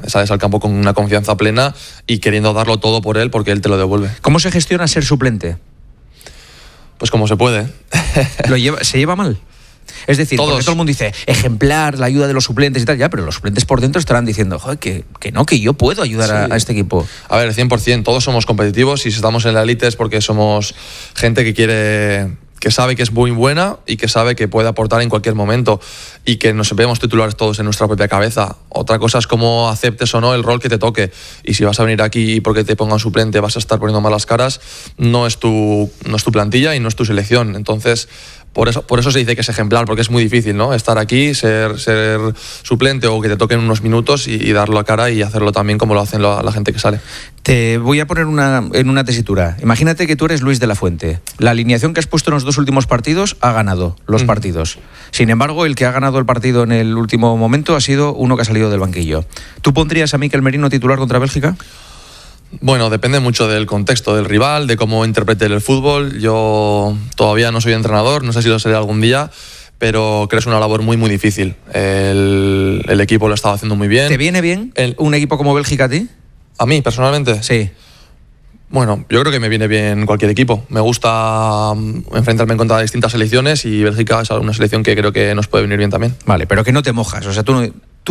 sales al campo con una confianza plena y queriendo darlo todo por él porque él te lo devuelve. ¿Cómo se gestiona ser suplente? Pues como se puede. ¿Se lleva mal? Es decir, porque todo el mundo dice, ejemplar, la ayuda de los suplentes y tal, ya, pero los suplentes por dentro estarán diciendo, joder, que yo puedo ayudar a este equipo. A ver, 100%, todos somos competitivos y si estamos en la élite es porque somos gente que sabe que es muy buena y que sabe que puede aportar en cualquier momento y que nos vemos titulares todos en nuestra propia cabeza. Otra cosa es cómo aceptes o no el rol que te toque, y si vas a venir aquí porque te pongan suplente vas a estar poniendo malas caras, no es tu plantilla y no es tu selección. Entonces por eso se dice que es ejemplar, porque es muy difícil, ¿no? Estar aquí, ser suplente o que te toquen unos minutos y darlo a cara y hacerlo también como lo hacen la gente que sale. Te voy a poner en una tesitura. Imagínate que tú eres Luis de la Fuente. La alineación que has puesto en los 2 últimos partidos ha ganado los partidos. Sin embargo, el que ha ganado el partido en el último momento ha sido uno que ha salido del banquillo. ¿Tú pondrías a Mikel Merino titular contra Bélgica? Bueno, depende mucho del contexto del rival, de cómo interprete el fútbol. Yo todavía no soy entrenador, no sé si lo seré algún día, pero creo que es una labor muy, muy difícil. El equipo lo estaba haciendo muy bien. ¿Te viene bien un equipo como Bélgica a ti? ¿A mí, personalmente? Sí. Bueno, yo creo que me viene bien cualquier equipo. Me gusta enfrentarme contra distintas selecciones y Bélgica es una selección que creo que nos puede venir bien también. Vale, pero que no te mojas. O sea, ¿tú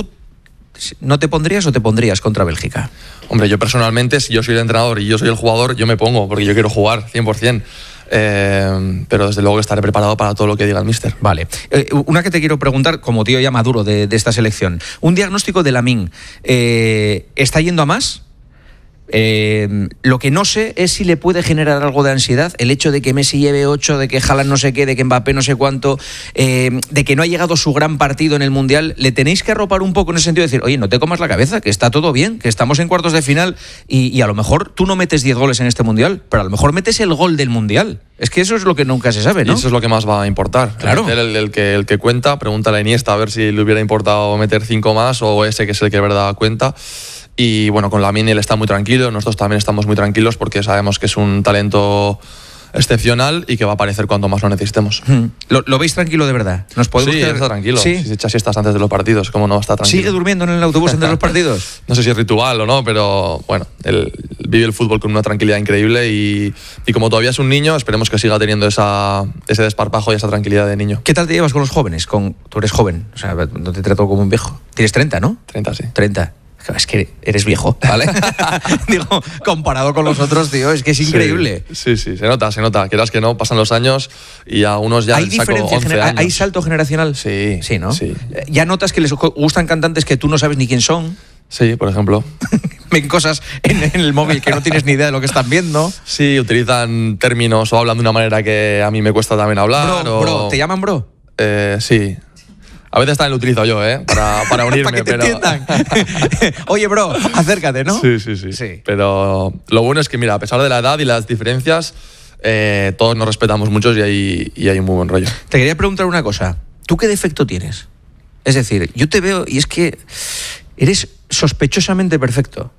no te pondrías o te pondrías contra Bélgica? Hombre, yo personalmente, si yo soy el entrenador y yo soy el jugador, yo me pongo, porque yo quiero jugar 100%. Pero desde luego que estaré preparado para todo lo que diga el míster. Vale. Una que te quiero preguntar, como tío ya maduro de esta selección. Un diagnóstico de Lamine. ¿Está yendo a más? Lo que no sé es si le puede generar algo de ansiedad el hecho de que Messi lleve 8, de que Haaland no sé qué, de que Mbappé no sé cuánto, de que no ha llegado su gran partido en el Mundial. Le tenéis que arropar un poco en ese sentido de decir, oye, no te comas la cabeza, que está todo bien, que estamos en cuartos de final y a lo mejor tú no metes 10 goles en este Mundial, pero a lo mejor metes el gol del Mundial. Es que eso es lo que nunca se sabe, ¿no? Y eso es lo que más va a importar. Claro. El que cuenta, pregúntale a Iniesta a ver si le hubiera importado meter 5 más o ese que es el que de verdad cuenta. Y bueno, con Lamine él está muy tranquilo, nosotros también estamos muy tranquilos porque sabemos que es un talento excepcional y que va a aparecer cuando más lo necesitemos. ¿Lo veis tranquilo de verdad? ¿Nos podemos sí, quedar... está tranquilo. ¿Sí? Si se echa siestas antes de los partidos, ¿cómo no va a estar tranquilo? ¿Sigue durmiendo en el autobús entre los partidos? No sé si es ritual o no, pero bueno, él vive el fútbol con una tranquilidad increíble y como todavía es un niño, esperemos que siga teniendo ese desparpajo y esa tranquilidad de niño. ¿Qué tal te llevas con los jóvenes? Tú eres joven, o sea, no te trato como un viejo. Tienes 30, ¿no? 30, sí. 30. Es que eres viejo, ¿vale? Digo, comparado con los otros, tío, es que es increíble. Sí, se nota. Quieras que no, pasan los años y a unos ya les saco 11 años. ¿Hay salto generacional? Sí, ¿no? Sí. ¿Ya notas que les gustan cantantes que tú no sabes ni quién son? Sí, por ejemplo. Ven cosas en el móvil que no tienes ni idea de lo que están viendo. Sí, utilizan términos o hablan de una manera que a mí me cuesta también hablar. Bro, ¿te llaman bro? Sí. A veces también lo utilizo yo, para unirme. Para que te entiendan. Oye, bro, acércate, ¿no? Sí. Pero lo bueno es que, mira, a pesar de la edad y las diferencias, todos nos respetamos mucho y hay un muy buen rollo. Te quería preguntar una cosa. ¿Tú qué defecto tienes? Es decir, yo te veo y es que eres sospechosamente perfecto.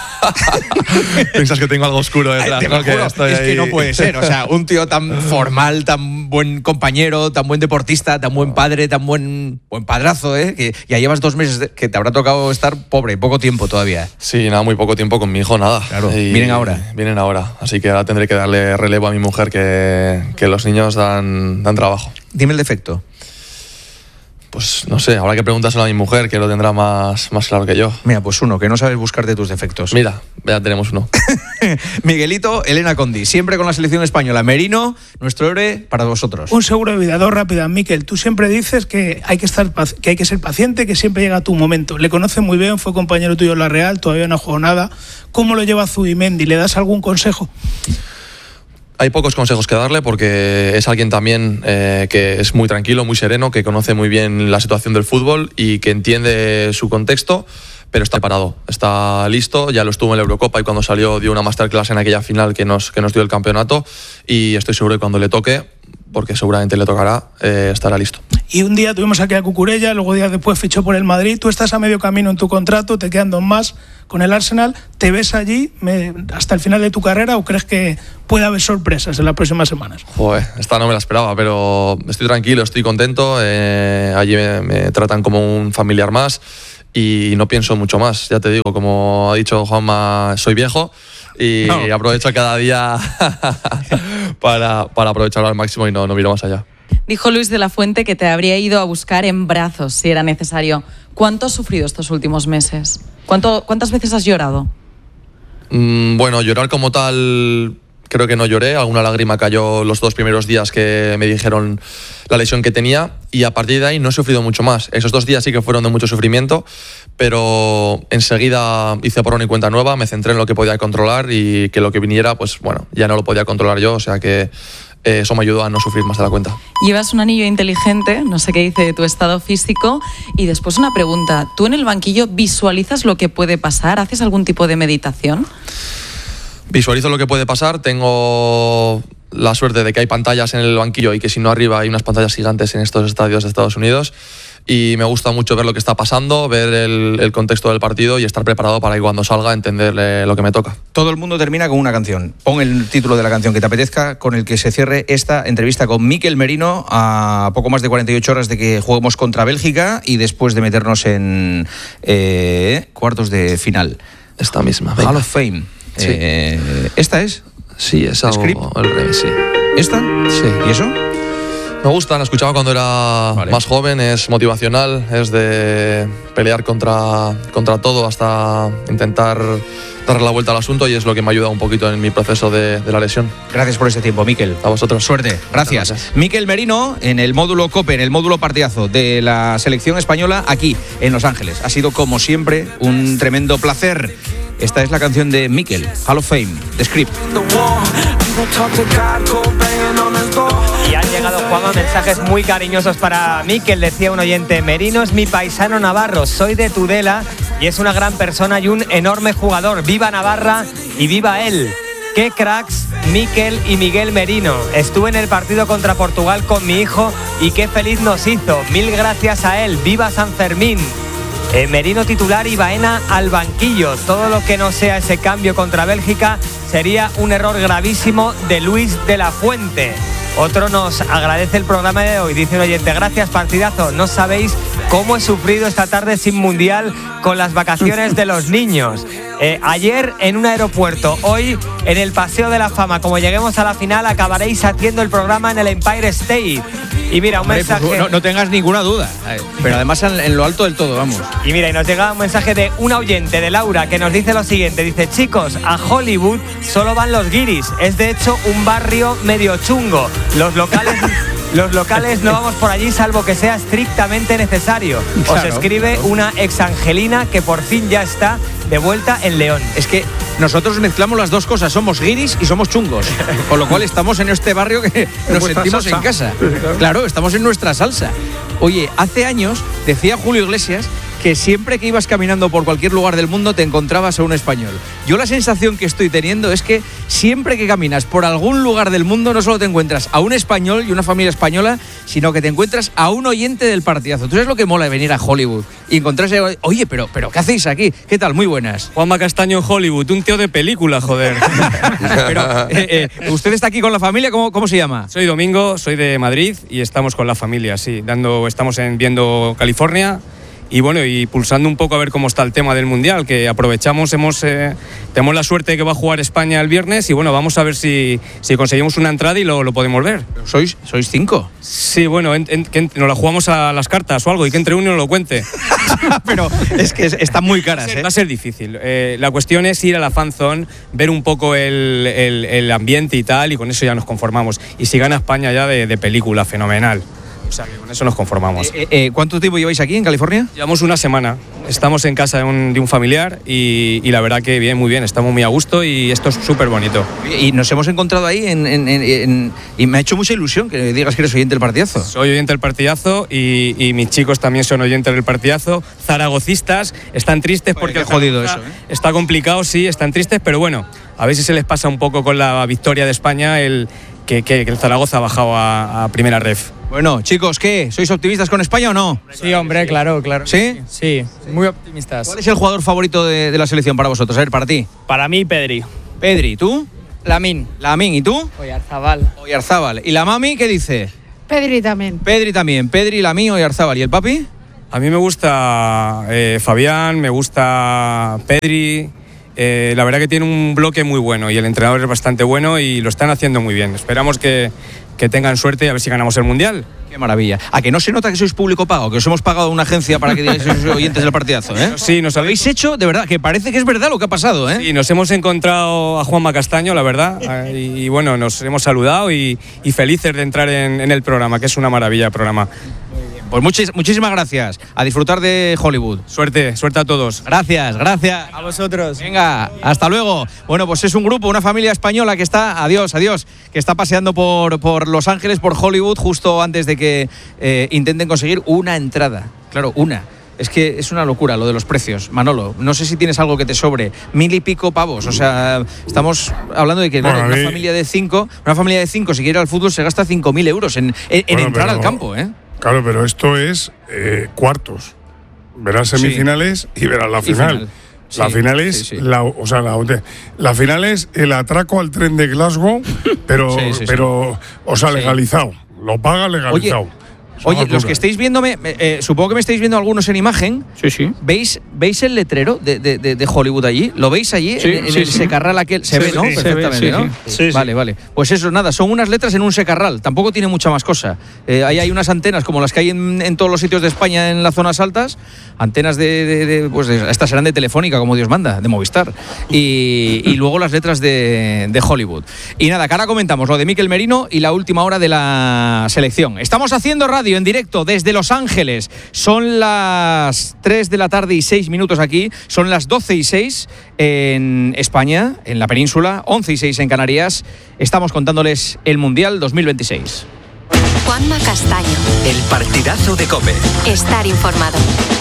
Piensas que tengo algo oscuro detrás, ¿no? Que no puede ser. O sea, un tío tan formal, tan buen compañero, tan buen deportista, tan buen padre, tan buen padrazo, que ya llevas 2 meses que te habrá tocado estar pobre, poco tiempo todavía. Sí, nada, muy poco tiempo con mi hijo, nada. Claro, vienen ahora. Así que ahora tendré que darle relevo a mi mujer, que los niños dan trabajo. Dime el defecto. Pues no sé, habrá que preguntárselo a mi mujer, que lo tendrá más claro que yo. Mira, pues uno, que no sabes buscarte tus defectos. Mira, ya tenemos uno. Miguelito, Elena Condi, siempre con la selección española. Merino, nuestro héroe para vosotros. Un seguro de vida, 2 rápidas, Miquel. Tú siempre dices que hay que ser paciente, que siempre llega tu momento. Le conoce muy bien, fue compañero tuyo en la Real, todavía no ha jugado nada. ¿Cómo lo lleva Zubimendi? ¿Le das algún consejo? Hay pocos consejos que darle porque es alguien también que es muy tranquilo, muy sereno, que conoce muy bien la situación del fútbol y que entiende su contexto, pero está preparado, está listo, ya lo estuvo en la Eurocopa y cuando salió dio una masterclass en aquella final que nos dio el campeonato y estoy seguro que cuando le toque, porque seguramente le tocará, estará listo. Y un día tuvimos aquí a Cucurella, luego días después fichó por el Madrid. Tú estás a medio camino en tu contrato, te quedan 2 más con el Arsenal. ¿Te ves allí hasta el final de tu carrera o crees que puede haber sorpresas en las próximas semanas? Joder, esta no me la esperaba, pero estoy tranquilo, estoy contento. Allí me tratan como un familiar más y no pienso mucho más. Ya te digo, como ha dicho Juanma, soy viejo y aprovecho cada día para aprovecharlo al máximo y no miro más allá. Dijo Luis de la Fuente que te habría ido a buscar en brazos si era necesario. ¿Cuánto has sufrido estos últimos meses? ¿Cuántas veces has llorado? Bueno, llorar como tal creo que no lloré. Alguna lágrima cayó los 2 primeros días que me dijeron la lesión que tenía y a partir de ahí no he sufrido mucho más. Esos 2 días sí que fueron de mucho sufrimiento, pero enseguida hice borrón y cuenta nueva, me centré en lo que podía controlar y que lo que viniera, pues bueno, ya no lo podía controlar yo, o sea que eso me ayudó a no sufrir más de la cuenta. Llevas un anillo inteligente, no sé qué dice de tu estado físico. Y después una pregunta, ¿tú en el banquillo visualizas lo que puede pasar? ¿Haces algún tipo de meditación? Visualizo lo que puede pasar, tengo la suerte de que hay pantallas en el banquillo y que si no arriba hay unas pantallas gigantes en estos estadios de Estados Unidos y me gusta mucho ver lo que está pasando, ver el contexto del partido y estar preparado para que cuando salga entender lo que me toca. Todo el mundo termina con una canción. Pon el título de la canción que te apetezca con el que se cierre esta entrevista con Mikel Merino a poco más de 48 horas de que juguemos contra Bélgica y después de meternos en cuartos de final. Esta misma. Venga. Hall of Fame. Sí. ¿Esta es? Sí, esa o el revés, sí. ¿Esta? Sí. ¿Y eso? Me gusta, la escuchaba cuando era más joven, es motivacional, es de pelear contra todo hasta intentar darle la vuelta al asunto y es lo que me ha ayudado un poquito en mi proceso de la lesión. Gracias por este tiempo, Mikel. A vosotros. Suerte. Gracias. Mikel Merino en el módulo COPE, en el módulo partidazo de la selección española aquí en Los Ángeles. Ha sido como siempre un tremendo placer. Esta es la canción de Mikel, Hall of Fame, The Script. Y han llegado, Juanma, mensajes muy cariñosos para Mikel. Decía un oyente: Merino es mi paisano navarro, soy de Tudela y es una gran persona y un enorme jugador. ¡Viva Navarra y viva él! ¡Qué cracks Mikel y Miguel Merino! Estuve en el partido contra Portugal con mi hijo y qué feliz nos hizo. Mil gracias a él. ¡Viva San Fermín! Merino titular y Baena al banquillo. Todo lo que no sea ese cambio contra Bélgica sería un error gravísimo de Luis de la Fuente. Otro nos agradece el programa de hoy. Dice un oyente: gracias, partidazo. No sabéis cómo he sufrido esta tarde sin mundial con las vacaciones de los niños. Ayer en un aeropuerto, hoy en el Paseo de la Fama. Como lleguemos a la final acabaréis haciendo el programa en el Empire State. Y mira, un mensaje... Pues no tengas ninguna duda, pero además en lo alto del todo, vamos. Y mira, y nos llega un mensaje de una oyente, de Laura, que nos dice lo siguiente. Dice: chicos, a Hollywood solo van los guiris. Es de hecho un barrio medio chungo. Los locales no vamos por allí salvo que sea estrictamente necesario. Os escribe una exangelina que por fin ya está de vuelta en León. Es que nosotros mezclamos las dos cosas, somos guiris y somos chungos, con lo cual estamos en este barrio que nos sentimos salsa en casa. Claro, estamos en nuestra salsa. Oye, hace años decía Julio Iglesias que siempre que ibas caminando por cualquier lugar del mundo te encontrabas a un español. Yo la sensación que estoy teniendo es que siempre que caminas por algún lugar del mundo no solo te encuentras a un español y una familia española, sino que te encuentras a un oyente del partidazo. ¿Tú sabes lo que mola de venir a Hollywood y encontrarse? Oye, pero ¿qué hacéis aquí? ¿Qué tal? Muy buenas. Juanma Castaño en Hollywood, un tío de película, joder. Pero, ¿usted está aquí con la familia? ¿Cómo se llama? Soy Domingo, soy de Madrid y estamos con la familia, sí. Estamos viendo California. Y bueno, y pulsando un poco a ver cómo está el tema del Mundial, que aprovechamos, tenemos la suerte de que va a jugar España el viernes y bueno, vamos a ver si conseguimos una entrada y lo podemos ver. ¿Sois 5? Sí, bueno, que nos la jugamos a las cartas o algo y que entre uno nos lo cuente. Pero es que están muy caras, Va a ser difícil. La cuestión es ir a la fan zone, ver un poco el ambiente y tal, y con eso ya nos conformamos. Y si gana España ya de película, fenomenal. O sea, que con eso nos conformamos. ¿Cuánto tiempo lleváis aquí en California? Llevamos una semana. Estamos en casa de un familiar y la verdad que bien, muy bien. Estamos muy a gusto y esto es súper bonito. Y nos hemos encontrado ahí y me ha hecho mucha ilusión que digas que eres oyente del partidazo. Soy oyente del partidazo y mis chicos también son oyentes del partidazo. Zaragocistas están tristes porque jodido eso, está complicado, sí, están tristes, pero bueno, a ver si se les pasa un poco con la victoria de España que el Zaragoza ha bajado a primera ref. Bueno, chicos, ¿qué? ¿Sois optimistas con España o no? Sí, hombre, claro. ¿Sí? Sí, muy optimistas. ¿Cuál es el jugador favorito de la selección para vosotros? A ver, para ti. Para mí, Pedri. Pedri, ¿tú? Lamine. ¿Y tú? Oyarzábal. ¿Y la mami qué dice? Pedri también. Pedri, Lamine, Lamine, Oyarzábal. ¿Y el papi? A mí me gusta Fabián, me gusta Pedri. La verdad que tiene un bloque muy bueno y el entrenador es bastante bueno y lo están haciendo muy bien. Esperamos que tengan suerte y a ver si ganamos el Mundial. Qué maravilla. ¿A que no se nota que sois público pago? Que os hemos pagado a una agencia para que digáis a los oyentes del partidazo, ¿eh? Sí, nos habéis hecho, de verdad, que parece que es verdad lo que ha pasado, ¿eh? Sí, nos hemos encontrado a Juanma Castaño, la verdad, y bueno, nos hemos saludado y felices de entrar en el programa, que es una maravilla el programa. Pues muchísimas gracias. A disfrutar de Hollywood. Suerte a todos. Gracias. A vosotros. Venga, hasta luego. Bueno, pues es un grupo, una familia española que está, adiós, que está paseando por Los Ángeles, por Hollywood, justo antes de que intenten conseguir una entrada. Claro, una. Es que es una locura lo de los precios, Manolo. No sé si tienes algo que te sobre. 1.000 y pico pavos. O sea, estamos hablando de que una familia de cinco, si quiere ir al fútbol, se gasta 5.000 euros en entrar al campo, ¿eh? Claro, pero esto es cuartos. Verás semifinales y verás la final. La final es la final es el atraco al tren de Glasgow, pero legalizado. Lo paga legalizado. Oye, los que estáis viéndome, supongo que me estáis viendo algunos en imagen. Sí. ¿Veis el letrero de Hollywood allí? ¿Lo veis allí? en el secarral aquel. Se ve, ¿no? Perfectamente, ¿no? Sí. Vale. Pues eso, nada, son unas letras en un secarral. Tampoco tiene mucha más cosa. Ahí hay unas antenas como las que hay en todos los sitios de España en las zonas altas. Antenas estas serán de Telefónica, como Dios manda, de Movistar. Y luego las letras de Hollywood. Y nada, que ahora comentamos lo de Mikel Merino y la última hora de la selección. Estamos haciendo radio en directo desde Los Ángeles. Son las 3 de la tarde y 6 minutos aquí. Son las 12 y 6 en España, en la península, 11 y 6 en Canarias. Estamos contándoles el Mundial 2026. Juanma Castaño. El partidazo de COPE. Estar informado.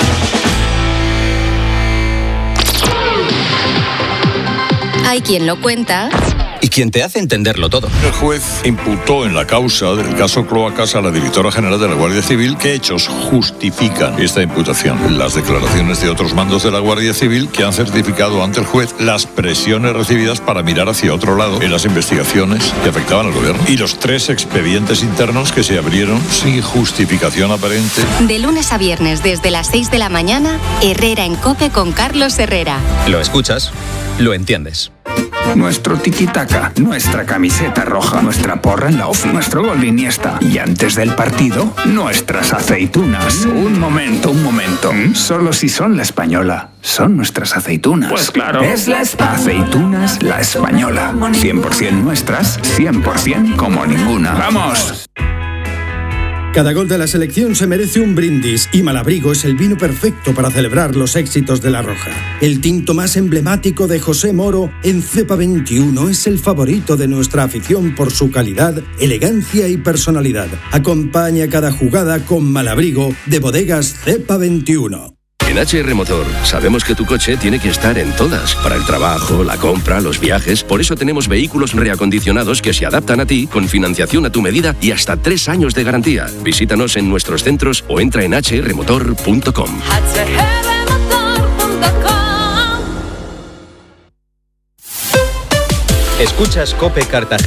Hay quien lo cuenta y quien te hace entenderlo todo. El juez imputó en la causa del caso Cloacas a la directora general de la Guardia Civil. ¿Qué hechos justifican esta imputación? Las declaraciones de otros mandos de la Guardia Civil que han certificado ante el juez las presiones recibidas para mirar hacia otro lado en las investigaciones que afectaban al gobierno y los 3 expedientes internos que se abrieron sin justificación aparente. De lunes a viernes desde las 6 de la mañana, Herrera en COPE con Carlos Herrera. Lo escuchas, lo entiendes. Nuestro tiki-taka, nuestra camiseta roja, nuestra porra en la ofi, nuestro gol de Iniesta. Y antes del partido, nuestras aceitunas. Un momento. Solo si son la española, son nuestras aceitunas. Pues claro. Es aceitunas la española. 100% nuestras, 100% como ninguna. ¡Vamos! Cada gol de la selección se merece un brindis y Malabrigo es el vino perfecto para celebrar los éxitos de La Roja. El tinto más emblemático de José Moro en Cepa 21 es el favorito de nuestra afición por su calidad, elegancia y personalidad. Acompaña cada jugada con Malabrigo de Bodegas Cepa 21. En HR Motor sabemos que tu coche tiene que estar en todas, para el trabajo, la compra, los viajes. Por eso tenemos vehículos reacondicionados que se adaptan a ti, con financiación a tu medida y hasta 3 años de garantía. Visítanos en nuestros centros o entra en hrmotor.com. Escuchas COPE Cartagena.